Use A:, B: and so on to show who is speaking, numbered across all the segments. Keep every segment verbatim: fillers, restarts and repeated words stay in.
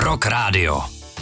A: Rock Radio.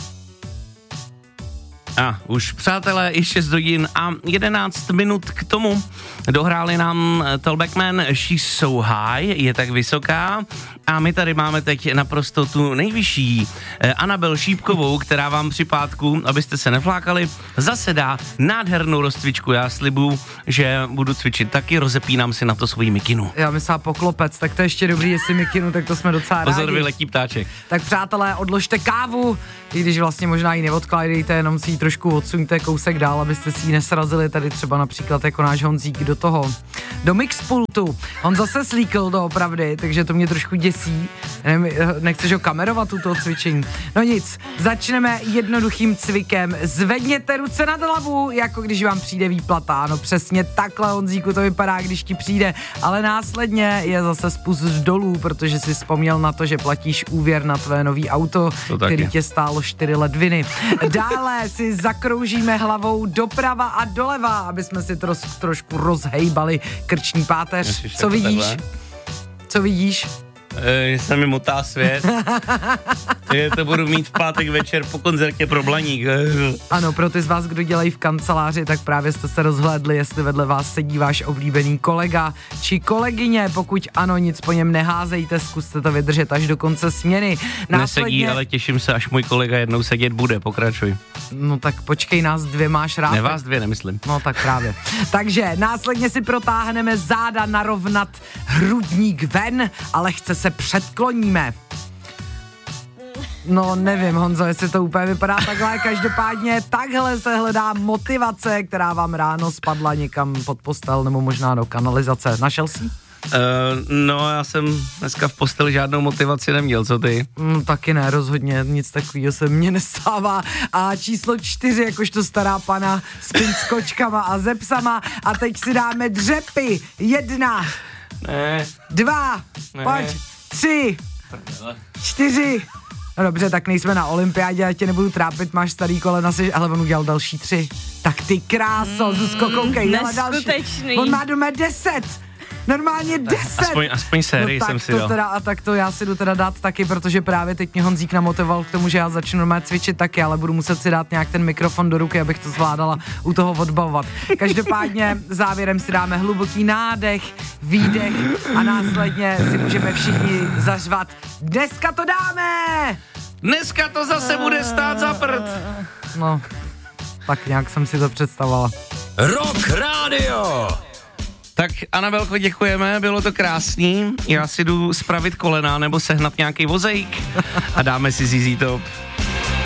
B: A už, přátelé, i šest hodin a jedenáct minut k tomu dohráli nám Talkbackman She's So High, je tak vysoká, a my tady máme teď naprosto tu nejvyšší eh, Anabel Šípkovou, která vám při pátku, abyste se neflákali, zase dá nádhernou rozcvičku. Já slibuju, že budu cvičit taky, rozepínám si na to svoji mikinu.
C: Já myslím poklopec, tak to je ještě dobrý, jestli mikinu, tak to jsme docela rádi.
B: Pozor, vyletí ptáček.
C: Tak přátelé, odložte kávu, i když vlastně možná ji neodkládejte, jenom si ji trošku odsuňte kousek dál, abyste si ji nesrazili tady třeba například jako náš Honzík do toho, do mixpultu. On zase slíkl doopravdy, takže to mě trošku děsí. Nechceš ho kamerovat u toho cvičení. No nic, začneme jednoduchým cvikem. Zvedněte ruce nad hlavu, jako když vám přijde výplata. No přesně takhle, Honzíku, to vypadá, když ti přijde, ale následně je zase spust dolů, protože si vzpomněl na to, že platíš úvěr na tvé nový auto, který tě stálo čtyři ledviny. Dále si zakroužíme hlavou doprava a doleva, aby jsme si troš, trošku rozhejbali krční páteř.
B: Ježiš,
C: Co vidíš?
B: Takhle.
C: Co vidíš?
B: Že se mi motá svět. Je, to budu mít v pátek večer po koncertě pro Blaník.
C: Ano, pro ty z vás, kdo dělají v kanceláři, tak právě jste se rozhlédli, jestli vedle vás sedí váš oblíbený kolega či kolegyně. Pokud ano, nic po něm neházejte, zkuste to vydržet až do konce směny. Následně...
B: Nesedí, ale těším se, až můj kolega jednou sedět bude. Pokračuj.
C: No tak počkej, nás dvě máš rád.
B: Ne, vás dvě nemyslím.
C: No tak právě. Takže následně si protáhneme záda narovnat, hrudník ven a lehce se předkloníme. No nevím, Honzo, jestli to úplně vypadá takhle, každopádně takhle se hledá motivace, která vám ráno spadla někam pod postel nebo možná do kanalizace. Našel jsi?
B: Uh, no, já jsem dneska v posteli žádnou motivaci neměl, co ty?
C: No taky ne, rozhodně, nic takového se mně nestává. A číslo čtyři, jakožto stará pana s pinskočkama a ze psama. A teď si dáme dřepy. Jedna,
B: ne.
C: dva,
B: ne.
C: pojď, tři, čtyři. No dobře, tak nejsme na olympiádě, já tě nebudu trápit, máš starý kolena, si, ale on udělal další tři. Tak ty kráso, mm, Zuzko, koukej,
D: dala další.
C: On má doma deset. Normálně deset.
B: Aspoň, aspoň sérii
C: no,
B: jsem si
C: to
B: dal.
C: Teda, a tak to já si jdu teda dát taky, protože právě teď mě Honzík namotivoval k tomu, že já začnu normálně cvičit taky, ale budu muset si dát nějak ten mikrofon do ruky, abych to zvládala u toho odbavovat. Každopádně závěrem si dáme hluboký nádech, výdech a následně si můžeme všichni zařvat. Dneska to dáme!
B: Dneska to zase bude stát za prd.
C: No, tak nějak jsem si to představovala.
A: Rock Radio.
B: Tak Anabelko, děkujeme, bylo to krásný. Já si jdu spravit kolena nebo sehnat nějaký vozejk a dáme si Zizi Top.